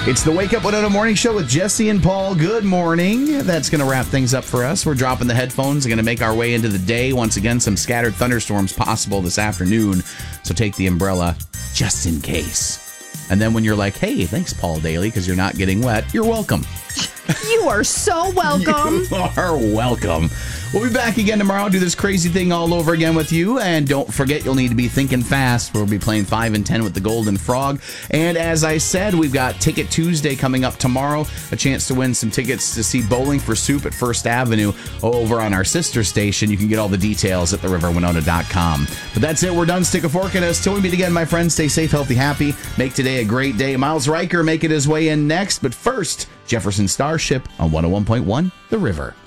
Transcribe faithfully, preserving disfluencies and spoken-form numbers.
It's the Wake Up Winona Morning Show with Jesse and Paul. Good morning. That's going to wrap things up for us. We're dropping the headphones. We're going to make our way into the day. Once again, some scattered thunderstorms possible this afternoon. So take the umbrella just in case. And then when you're like, hey, thanks, Paul Daly, because you're not getting wet, you're welcome. You are so welcome. You are welcome. We'll be back again tomorrow, do this crazy thing all over again with you. And don't forget, you'll need to be thinking fast. We'll be playing five and ten with the Golden Frog. And as I said, we've got Ticket Tuesday coming up tomorrow. A chance to win some tickets to see Bowling for Soup at First Avenue over on our sister station. You can get all the details at the river winona dot com. But that's it. We're done. Stick a fork in us. Till we meet again, my friends, stay safe, healthy, happy. Make today a great day. Miles Riker making his way in next. But first, Jefferson Starship on one oh one point one The River.